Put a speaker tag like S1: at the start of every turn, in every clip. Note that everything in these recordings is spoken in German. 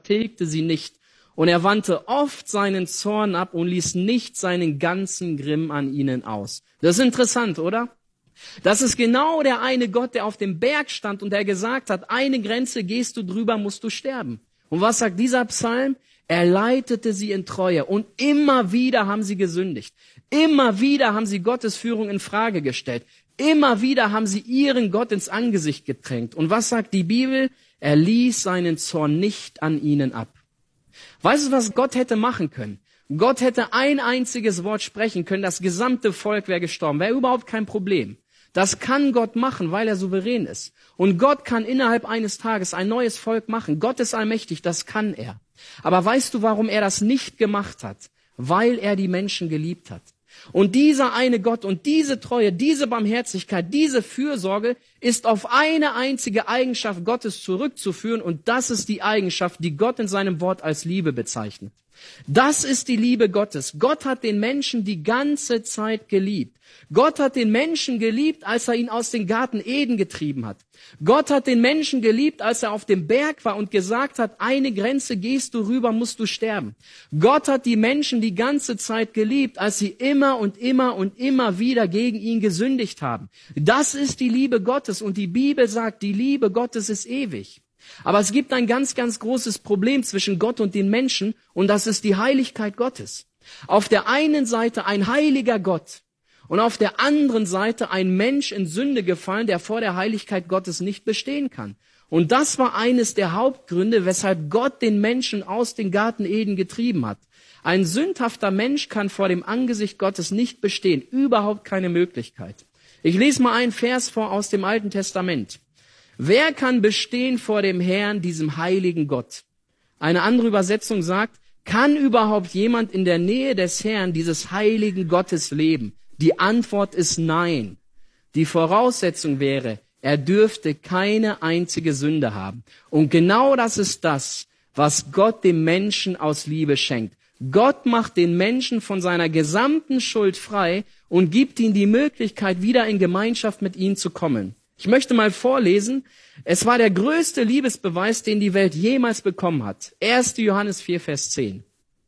S1: tilgte sie nicht. Und er wandte oft seinen Zorn ab und ließ nicht seinen ganzen Grimm an ihnen aus. Das ist interessant, oder? Das ist genau der eine Gott, der auf dem Berg stand und der gesagt hat, eine Grenze gehst du drüber, musst du sterben. Und was sagt dieser Psalm? Er leitete sie in Treue und immer wieder haben sie gesündigt. Immer wieder haben sie Gottes Führung in Frage gestellt. Immer wieder haben sie ihren Gott ins Angesicht gedrängt. Und was sagt die Bibel? Er ließ seinen Zorn nicht an ihnen ab. Weißt du, was Gott hätte machen können? Gott hätte ein einziges Wort sprechen können, das gesamte Volk wäre gestorben, wäre überhaupt kein Problem. Das kann Gott machen, weil er souverän ist. Und Gott kann innerhalb eines Tages ein neues Volk machen. Gott ist allmächtig, das kann er. Aber weißt du, warum er das nicht gemacht hat? Weil er die Menschen geliebt hat. Und dieser eine Gott und diese Treue, diese Barmherzigkeit, diese Fürsorge ist auf eine einzige Eigenschaft Gottes zurückzuführen und das ist die Eigenschaft, die Gott in seinem Wort als Liebe bezeichnet. Das ist die Liebe Gottes. Gott hat den Menschen die ganze Zeit geliebt. Gott hat den Menschen geliebt, als er ihn aus dem Garten Eden getrieben hat. Gott hat den Menschen geliebt, als er auf dem Berg war und gesagt hat, eine Grenze gehst du rüber, musst du sterben. Gott hat die Menschen die ganze Zeit geliebt, als sie immer und immer und immer wieder gegen ihn gesündigt haben. Das ist die Liebe Gottes und die Bibel sagt, die Liebe Gottes ist ewig. Aber es gibt ein ganz, ganz großes Problem zwischen Gott und den Menschen und das ist die Heiligkeit Gottes. Auf der einen Seite ein heiliger Gott und auf der anderen Seite ein Mensch in Sünde gefallen, der vor der Heiligkeit Gottes nicht bestehen kann. Und das war eines der Hauptgründe, weshalb Gott den Menschen aus dem Garten Eden getrieben hat. Ein sündhafter Mensch kann vor dem Angesicht Gottes nicht bestehen, überhaupt keine Möglichkeit. Ich lese mal einen Vers vor aus dem Alten Testament. Wer kann bestehen vor dem Herrn, diesem heiligen Gott? Eine andere Übersetzung sagt, kann überhaupt jemand in der Nähe des Herrn, dieses heiligen Gottes leben? Die Antwort ist nein. Die Voraussetzung wäre, er dürfte keine einzige Sünde haben. Und genau das ist das, was Gott dem Menschen aus Liebe schenkt. Gott macht den Menschen von seiner gesamten Schuld frei und gibt ihm die Möglichkeit, wieder in Gemeinschaft mit ihm zu kommen. Ich möchte mal vorlesen, es war der größte Liebesbeweis, den die Welt jemals bekommen hat. 1. Johannes 4, Vers 10.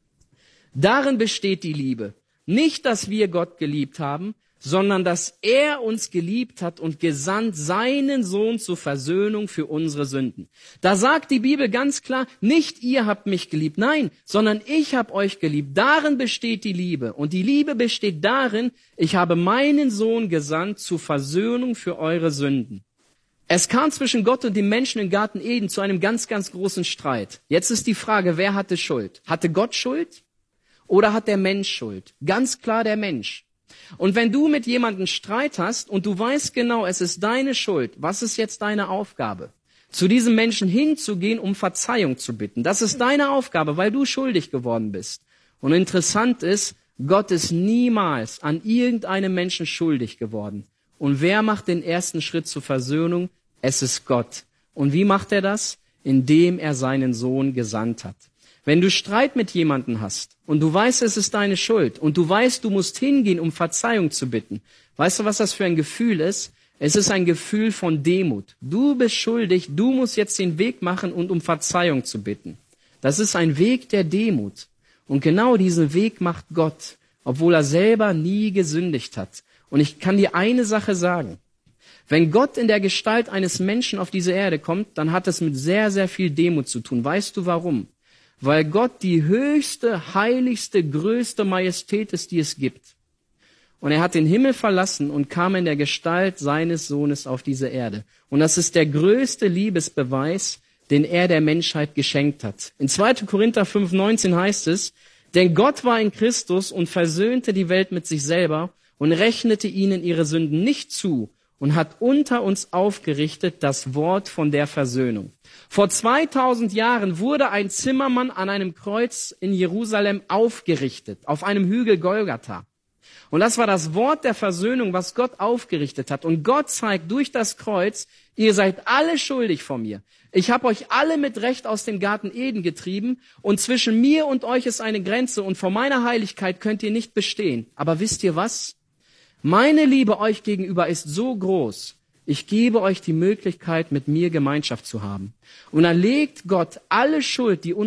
S1: Darin besteht die Liebe. Nicht, dass wir Gott geliebt haben, sondern dass er uns geliebt hat und gesandt seinen Sohn zur Versöhnung für unsere Sünden. Da sagt die Bibel ganz klar, nicht ihr habt mich geliebt, nein, sondern ich habe euch geliebt. Darin besteht die Liebe. Und die Liebe besteht darin, ich habe meinen Sohn gesandt zur Versöhnung für eure Sünden. Es kam zwischen Gott und dem Menschen im Garten Eden zu einem ganz, ganz großen Streit. Jetzt ist die Frage, wer hatte Schuld? Hatte Gott Schuld oder hat der Mensch Schuld? Ganz klar der Mensch. Und wenn du mit jemandem Streit hast und du weißt genau, es ist deine Schuld, was ist jetzt deine Aufgabe? Zu diesem Menschen hinzugehen, um Verzeihung zu bitten. Das ist deine Aufgabe, weil du schuldig geworden bist. Und interessant ist, Gott ist niemals an irgendeinem Menschen schuldig geworden. Und wer macht den ersten Schritt zur Versöhnung? Es ist Gott. Und wie macht er das? Indem er seinen Sohn gesandt hat. Wenn du Streit mit jemandem hast und du weißt, es ist deine Schuld und du weißt, du musst hingehen, um Verzeihung zu bitten, weißt du, was das für ein Gefühl ist? Es ist ein Gefühl von Demut. Du bist schuldig, du musst jetzt den Weg machen und um Verzeihung zu bitten. Das ist ein Weg der Demut. Und genau diesen Weg macht Gott, obwohl er selber nie gesündigt hat. Und ich kann dir eine Sache sagen. Wenn Gott in der Gestalt eines Menschen auf diese Erde kommt, dann hat es mit sehr, sehr viel Demut zu tun. Weißt du warum? Weil Gott die höchste, heiligste, größte Majestät ist, die es gibt. Und er hat den Himmel verlassen und kam in der Gestalt seines Sohnes auf diese Erde. Und das ist der größte Liebesbeweis, den er der Menschheit geschenkt hat. In 2. Korinther 5,19 heißt es, denn Gott war in Christus und versöhnte die Welt mit sich selber und rechnete ihnen ihre Sünden nicht zu und hat unter uns aufgerichtet das Wort von der Versöhnung. Vor 2000 Jahren wurde ein Zimmermann an einem Kreuz in Jerusalem aufgerichtet, auf einem Hügel Golgatha. Und das war das Wort der Versöhnung, was Gott aufgerichtet hat. Und Gott zeigt durch das Kreuz, ihr seid alle schuldig vor mir. Ich habe euch alle mit Recht aus dem Garten Eden getrieben und zwischen mir und euch ist eine Grenze und vor meiner Heiligkeit könnt ihr nicht bestehen. Aber wisst ihr was? Meine Liebe euch gegenüber ist so groß, ich gebe euch die Möglichkeit, mit mir Gemeinschaft zu haben. Und dann legt Gott alle Schuld, die